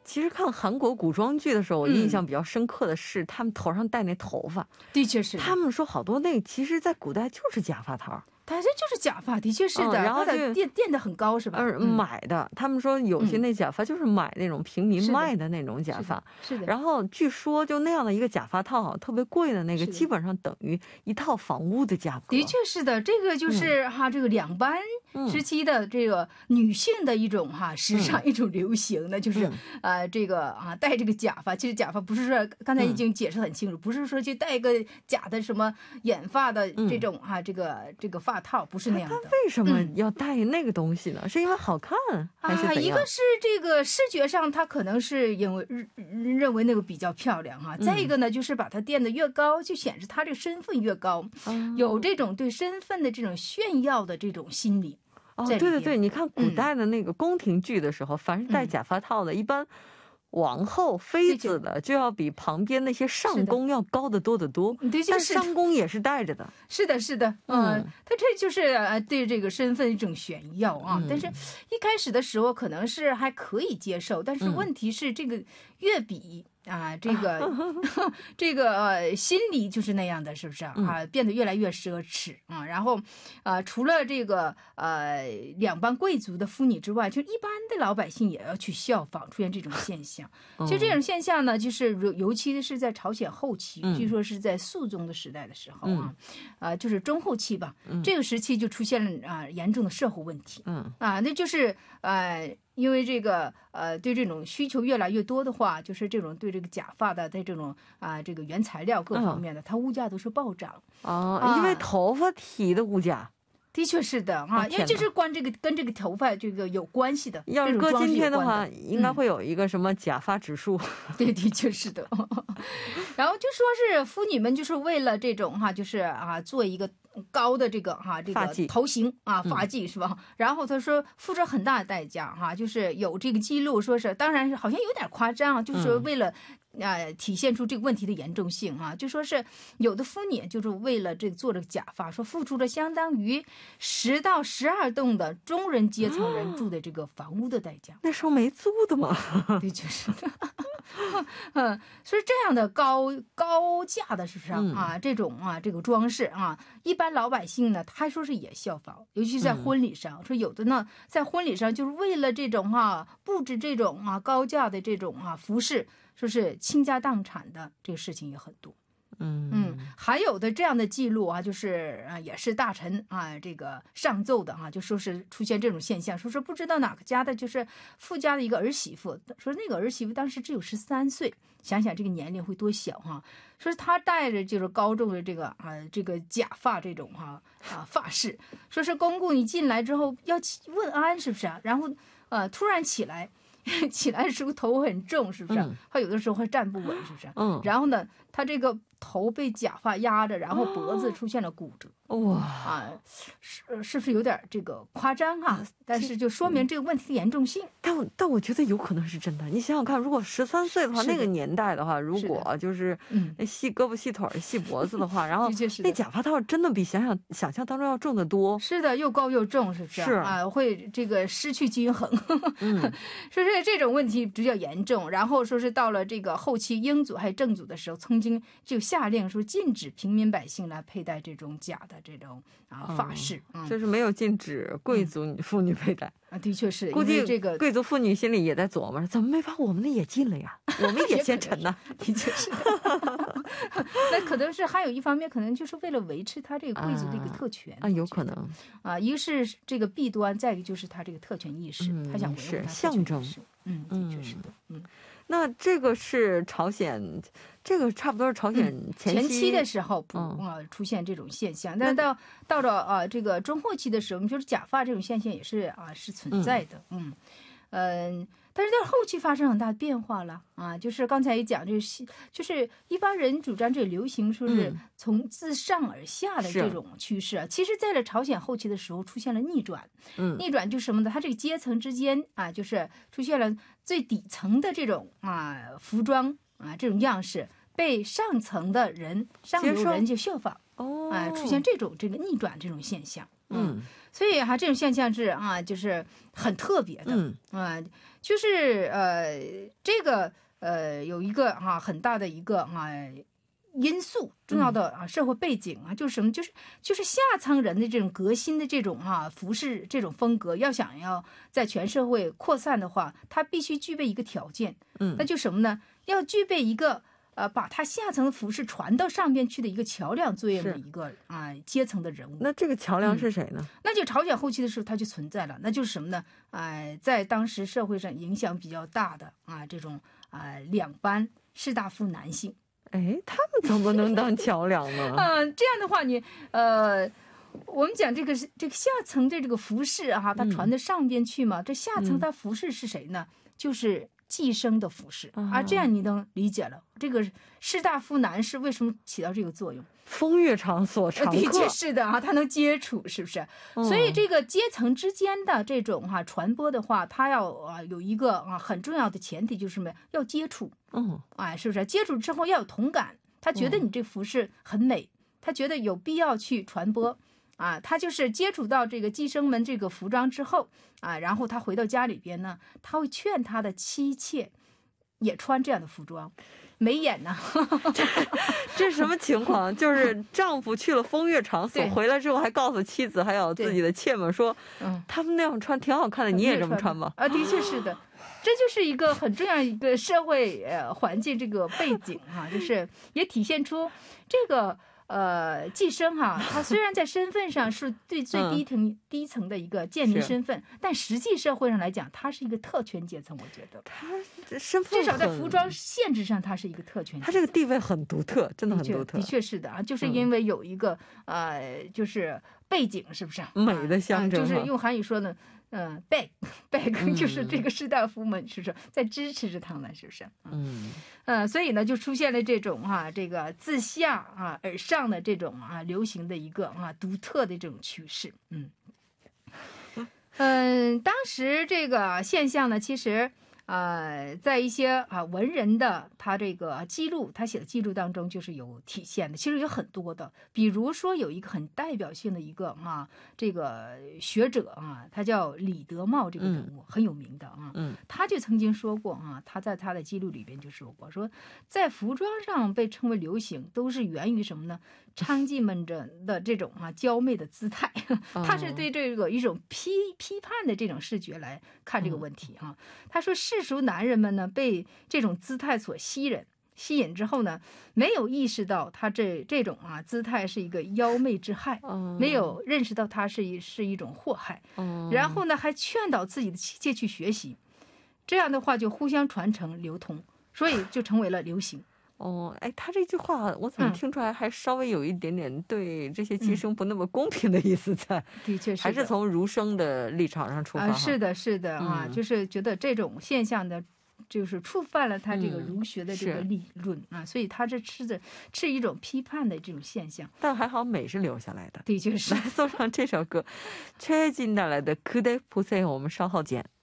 其实看韩国古装剧的时候，我印象比较深刻的是他们头上戴那头发， 的确是他们说好多那其实在古代就是假发套。 它这就是假发，的确是的， 然后垫得很高是吧？ 买的，他们说有些那假发就是买那种平民卖的那种假发， 是的。 然后据说就那样的一个假发套特别贵的那个，基本上等于一套房屋的价格。 的确是的，这个就是这个两班时期的这个女性的一种时尚一种流行的，就是这个戴这个假发，其实假发不是说刚才已经解释很清楚，不是说去戴一个假的什么眼发的这种这个发套，不是那样的。 他为什么要戴那个东西呢？是因为好看还是怎样？ 一个是这个视觉上，他可能是因为认为那个比较漂亮再一个呢，就是把它垫得越高，就显示他这个身份越高，有这种对身份的这种炫耀的这种心理。 对对对，你看古代的那个宫廷剧的时候，凡是戴假发套的，一般王后妃子的就要比旁边那些上宫要高得多得多，但上宫也是带着的。 是的是的，他这就是对这个身份一种炫耀但是一开始的时候可能是还可以接受，但是问题是这个越比这个这个心理就是那样的，是不是变得越来越奢侈然后除了这个两帮贵族的妇女之外，就一般的老百姓也要去效仿，出现这种现象。其实这种现象呢，就是尤其是在朝鲜后期，据说是在肃宗的时代的时候就是中后期吧，这个时期就出现了严重的社会问题那就是因为这个对这种需求越来越多的话，就是这种对这个假发的在这种这个原材料各方面的，它物价都是暴涨因为头发提的物价。 的确是的因为就是跟这个头发这个有关系的。 要是搁今天的话，应该会有一个什么假发指数。 对，的确是的。然后就说是妇女们就是为了这种就是做一个高的这个这个头型发髻是吧？然后他说付出很大的代价就是有这个记录，说是当然是好像有点夸张就是为了体现出这个问题的严重性就说是有的妇女就是为了这个做这个假发，说付出了相当于10到12栋的中人阶层人住的这个房屋的代价。 那时候没租的嘛。 对，就是的。所以这样的高价的是不是这种这个装饰一般老百姓呢，他说是也效仿，尤其是在婚礼上，说有的呢在婚礼上就是为了这种布置这种高价的这种服饰，说是倾家荡产的这个事情也很多。还有的这样的记录就是也是大臣这个上奏的就说是出现这种现象，说是不知道哪个家的就是富家的一个儿媳妇，说那个儿媳妇当时只有13岁，想想这个年龄会多小说她带着就是高重的这个这个假发这种发饰，说是公公一进来之后要问安，是不是然后突然起来的时候头很重，是不是他有的时候会站不稳，是不是然后呢他这个头被假发压着，然后脖子出现了骨折。是不是有点这个夸张但是就说明这个问题的严重性。 但我觉得有可能是真的。你想想看，如果13岁的话，那个年代的话，如果就是细胳膊细腿细脖子的话，然后那假发套真的比想象当中要重得多。 是的，又高又重，是不是？ 是会这个失去均衡。说是这种问题比较严重。然后说是到了这个后期英祖还有正祖的时候，曾经就下令说禁止平民百姓来佩戴这种假的这种发饰就是没有禁止贵族妇女佩戴的确是。 估计这个贵族妇女心里也在琢磨，怎么没把我们的也禁了呀？我们也先沉呢。 的确是。那可能是还有一方面，可能就是为了维持他这个贵族的一个特权有可能一个是这个弊端，再一个就是他这个特权意识，他想维护他象征。 的确是的。 那这个是朝鲜，这个差不多是朝鲜前期的时候出现这种现象，但到了这个中后期的时候，就是假发这种现象也是是存在的。但是在后期发生很大的变化了就是刚才也讲，就是一般人主张这流行说是从自上而下的这种趋势其实在了朝鲜后期的时候出现了逆转。逆转就是什么呢？它这个阶层之间就是出现了最底层的这种服装这种样式被上层的人上流人就效仿出现这个逆转这种现象。 所以这种现象是就是很特别的，就是这个有一个很大的一个因素，重要的社会背景就是什么？就是下层人的这种革新的这种服饰这种风格，要在全社会扩散的话，它必须具备一个条件，那就什么呢？要具备一个把它下层的服饰传到上边去的一个桥梁作用的一个阶层的人物。 那这个桥梁是谁呢？ 那就朝鲜后期的时候它就存在了，那就是什么呢？在当时社会上影响比较大的这种两班士大夫男性。 他们怎么能当桥梁呢？ 这样的话你我们讲这个下层的这个服饰它传到上边去嘛，这下层它服饰是谁呢？就是寄生的服饰这样你能理解了这个士大夫男士为什么起到这个作用。 风月场所常客， 的确是的他能接触，是不是？所以这个阶层之间的这种传播的话，它要有一个很重要的前提，就是什么？要接触，是不是？接触之后要有同感，他觉得你这服饰很美，他觉得有必要去传播他就是接触到这个寄生们这个服装之后然后他回到家里边呢，他会劝他的妻妾也穿这样的服装。没眼呢这什么情况？就是丈夫去了风月场所回来之后，还告诉妻子还有自己的妾们说，他们那样穿挺好看的，你也这么穿吧。 的确是的，这就是一个很重要一个社会环境这个背景就是也体现出这个寄生他虽然在身份上是最低层的一个贱民身份，但实际社会上来讲，他是一个特权阶层。我觉得他身份至少在服装限制上，他是一个特权阶层。 他这个地位很独特，真的很独特。 的确是的就是因为有一个就是背景，是不是美的象征？ 就是用韩语说呢，back 就是这个士大夫们是不是在支持着他们，是不是？所以呢，就出现了这种这个自下而上的这种流行的一个独特的这种趋势。当时这个现象呢，其实在一些文人的他这个记录，他写的记录当中就是有体现的。其实有很多的，比如说有一个很代表性的一个这个学者他叫李德茂，这个人物很有名的他就曾经说过他在他的记录里边就说过，说在服装上被称为流行，都是源于什么呢？娼妓们的这种娇媚的姿态，他是对这个一种批判的这种视觉来看这个问题他说世俗男人们呢被这种姿态所吸引之后呢，没有意识到他这种姿态是一个妖媚之害，没有认识到它是一种祸害，然后呢还劝导自己的妻妾去学习，这样的话就互相传承流通，所以就成为了流行。 他这句话我怎么听出来还稍微有一点点对这些寄生不那么公平的意思在？ 的确是， 还是从儒生的立场上出发是的就是觉得这种现象的就是触犯了他这个儒学的这个理论所以他这是一种批判的这种现象。 但还好美是留下来的。 的确是。 来送上这首歌，최혜진带来的그대 보세요，我们稍后见。